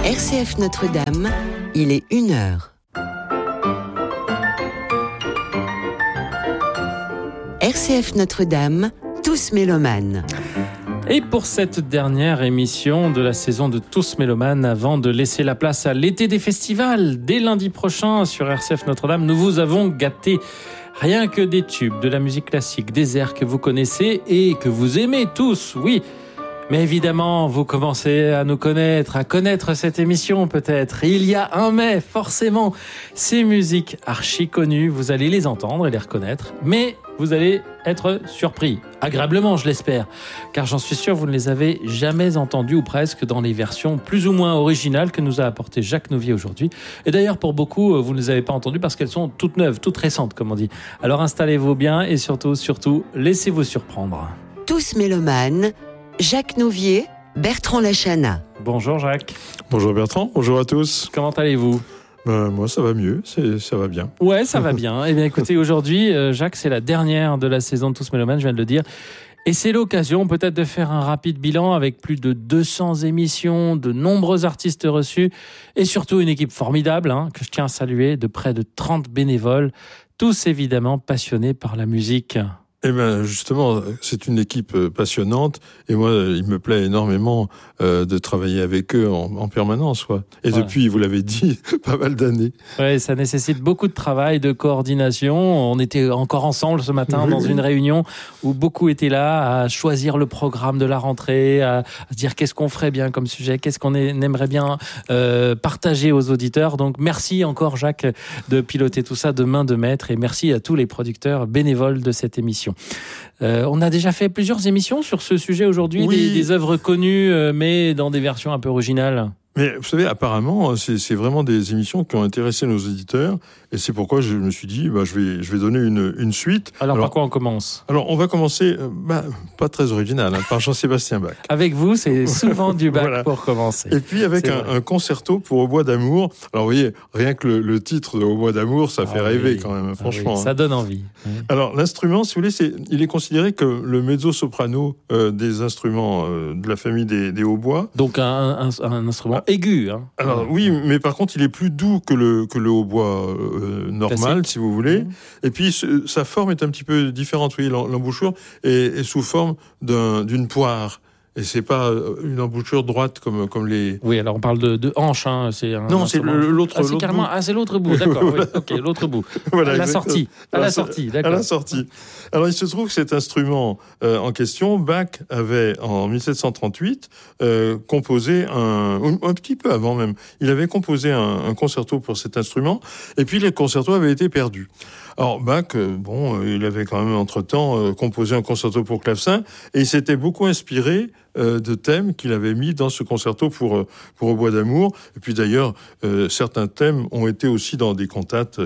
RCF Notre-Dame, il est 1h. RCF Notre-Dame, tous mélomanes. Et pour cette dernière émission de la saison de Tous Mélomanes, avant de laisser la place à l'été des festivals, dès lundi prochain sur RCF Notre-Dame, nous vous avons gâté rien que des tubes, de la musique classique, des airs que vous connaissez et que vous aimez tous, oui. Mais évidemment, vous commencez à nous connaître, à connaître cette émission peut-être. Il y a un mais, forcément, ces musiques archi connues, vous allez les entendre et les reconnaître, mais vous allez être surpris, agréablement je l'espère, car j'en suis sûr vous ne les avez jamais entendues ou presque dans les versions plus ou moins originales que nous a apporté Jacques Nouvier aujourd'hui. Et d'ailleurs pour beaucoup, vous ne les avez pas entendues parce qu'elles sont toutes neuves, toutes récentes comme on dit. Alors installez-vous bien et surtout, laissez-vous surprendre. Tous mélomanes, Jacques Nouvier, Bertrand Lachana. Bonjour Jacques. Bonjour Bertrand, bonjour à tous. Comment allez-vous ? Moi, ça va mieux, ça va bien. Ouais, ça va bien. Eh bien, écoutez, aujourd'hui, Jacques, c'est la dernière de la saison de Tous Mélomanes, je viens de le dire. Et c'est l'occasion peut-être de faire un rapide bilan avec plus de 200 émissions, de nombreux artistes reçus et surtout une équipe formidable que je tiens à saluer, de près de 30 bénévoles, tous évidemment passionnés par la musique. Eh bien, justement, c'est une équipe passionnante et moi, il me plaît énormément de travailler avec eux en permanence. Ouais. Et depuis, vous l'avez dit, pas mal d'années. Oui, ça nécessite beaucoup de travail, de coordination. On était encore ensemble ce matin dans une réunion où beaucoup étaient là à choisir le programme de la rentrée, à se dire qu'est-ce qu'on ferait bien comme sujet, qu'est-ce qu'on aimerait bien partager aux auditeurs. Donc, merci encore, Jacques, de piloter tout ça de main de maître et merci à tous les producteurs bénévoles de cette émission. On a déjà fait plusieurs émissions sur ce sujet aujourd'hui, oui. des œuvres connues, mais dans des versions un peu originales. Mais vous savez, apparemment, c'est vraiment des émissions qui ont intéressé nos auditeurs, et c'est pourquoi je me suis dit, je vais donner une suite. Alors par quoi on commence ? Alors, on va commencer, pas très original, par Jean-Sébastien Bach. Avec vous, c'est souvent du Bach voilà. Pour commencer. Et puis avec un concerto pour Au bois d'amour. Alors, vous voyez, rien que le titre de Au bois d'amour, ça fait rêver quand même, franchement. Oui, ça donne envie. Alors, l'instrument, si vous voulez, il est considéré comme le mezzo-soprano des instruments de la famille des hautbois. Donc, un instrument aigu. Alors oui, mais par contre, il est plus doux que le hautbois normal, classique. Si vous voulez. Et puis, sa forme est un petit peu différente. Oui, l'embouchure est sous forme d'une poire. Et c'est pas une embouchure droite comme les... Oui, alors on parle de hanche. Non, c'est l'autre bout. Carrément... Ah, c'est l'autre bout, d'accord. Voilà. Oui, ok, l'autre bout. Voilà, à la sortie, d'accord. À la sortie. Alors, il se trouve que cet instrument en question, Bach avait, en 1738, composé un petit peu avant même, il avait composé un concerto pour cet instrument, et puis le concerto avait été perdu. Alors, Bach, il avait quand même entre-temps composé un concerto pour clavecin, et il s'était beaucoup inspiré de thèmes qu'il avait mis dans ce concerto pour Au bois d'amour. Et puis d'ailleurs, certains thèmes ont été aussi dans des cantates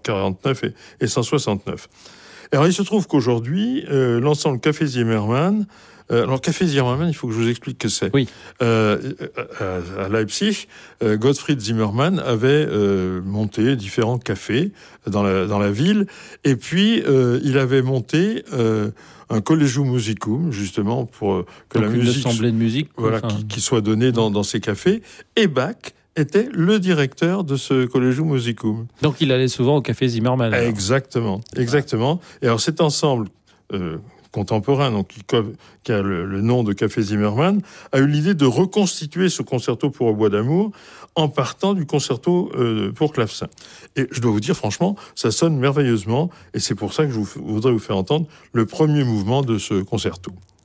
49 et 169. Alors, il se trouve qu'aujourd'hui, l'ensemble Café Zimmermann, alors, Café Zimmermann, il faut que je vous explique que c'est. Oui. À Leipzig, Gottfried Zimmermann avait monté différents cafés dans la ville. Et puis, il avait monté un Collegium Musicum, justement, pour que donc la musique... une assemblée de musique. Voilà, qui soit donnée dans ces cafés. Et Bach était le directeur de ce Collegium Musicum. Donc, il allait souvent au Café Zimmermann. Alors. Exactement. Et alors, cet ensemble... contemporain, donc qui a le nom de Café Zimmermann, a eu l'idée de reconstituer ce concerto pour Au bois d'amour en partant du concerto pour clavecin. Et je dois vous dire, franchement, ça sonne merveilleusement, et c'est pour ça que je voudrais vous faire entendre le premier mouvement de ce concerto.